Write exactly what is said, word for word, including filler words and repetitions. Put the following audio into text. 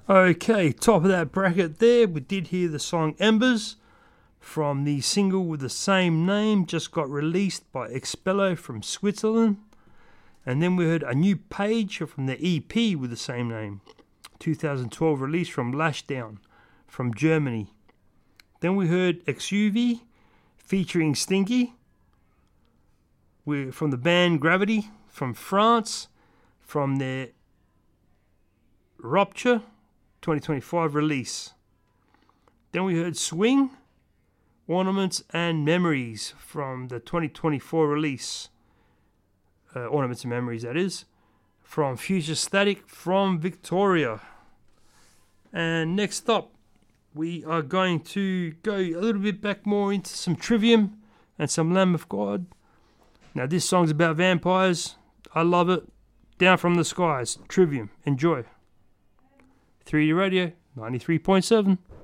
Okay, top of that bracket there, we did hear the song Embers from the single with the same name, just got released by Expello from Switzerland. And then we heard A New Page from the E P with the same name, twenty twelve release from Lashdown from Germany. Then we heard X U V featuring Stinky from the band Gravity from France, from their Rupture twenty twenty-five release. Then we heard Swing, Ornaments and Memories from the twenty twenty-four release. Uh, Ornaments and Memories, that is. From Future Static from Victoria. And next up, we are going to go a little bit back more into some Trivium and some Lamb of God. Now, this song's about vampires. I love it. Down from the Skies, Trivium. Enjoy. three D Radio, ninety-three point seven.